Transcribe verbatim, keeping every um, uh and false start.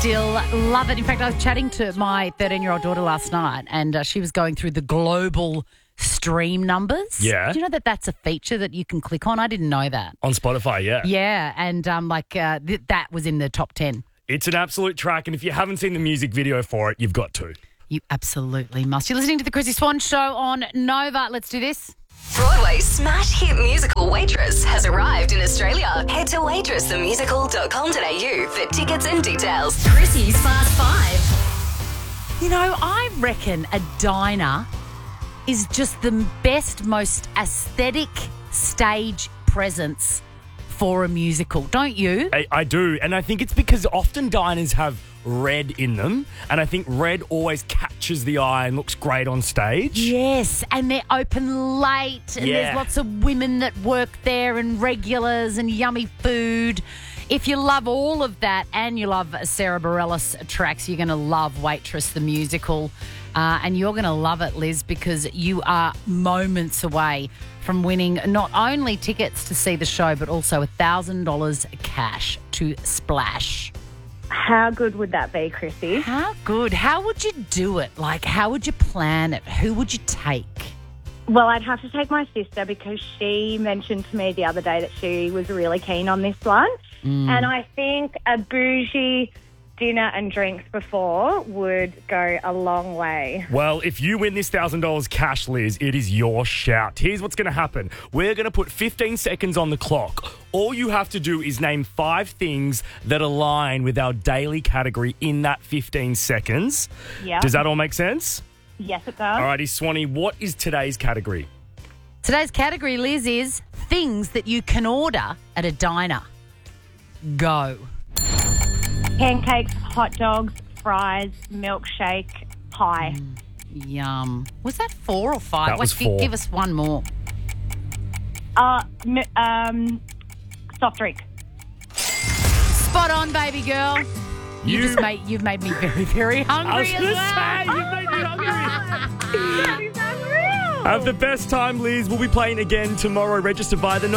still love it. In fact, I was chatting to my thirteen-year-old daughter last night, and uh, she was going through the global stream numbers. Yeah. Do you know that that's a feature that you can click on? I didn't know that. On Spotify, yeah. Yeah, and um, like uh, th- that was in the top ten. It's an absolute track, and if you haven't seen the music video for it, you've got to. You absolutely must. You're listening to the Chrissy Swan Show on Nova. Let's do this. Broadway's smash hit musical Waitress has arrived in Australia. Head to waitress the musical dot com dot a u for tickets and details. Chrissy's Fast Five. You know, I reckon a diner is just the best, most aesthetic stage presence for a musical, don't you? I, I do, and I think it's because often diners have red in them, and I think red always catches the eye and looks great on stage. Yes, and they're open late, and Yeah. there's lots of women that work there, and regulars, and yummy food. If you love all of that and you love Sarah Bareilles tracks, you're going to love Waitress the musical. Uh, and you're going to love it, Liz, because you are moments away from winning not only tickets to see the show, but also one thousand dollars cash to splash. How good would that be, Chrissy? How good? How would you do it? Like, how would you plan it? Who would you take? Well, I'd have to take my sister because she mentioned to me the other day that she was really keen on this one. Mm. And I think a bougie dinner and drinks before would go a long way. Well, if you win this one thousand dollars cash, Liz, it is your shout. Here's what's going to happen. We're going to put fifteen seconds on the clock. All you have to do is name five things that align with our daily category in that fifteen seconds. Yeah. Does that all make sense? Yes, it does. Alrighty, Swanee, what is today's category? Today's category, Liz, is things that you can order at a diner. Go. Pancakes, hot dogs, fries, milkshake, pie. Yum. Was that four or five? That was Wait, gi- four. Give us one more. Uh, mi- um, soft drink. Spot on, baby girl. You, You- just made you've made me very, very hungry. I was as going to well. say, you made me hungry. That is unreal. Have the best time, Liz. We'll be playing again tomorrow. Register via the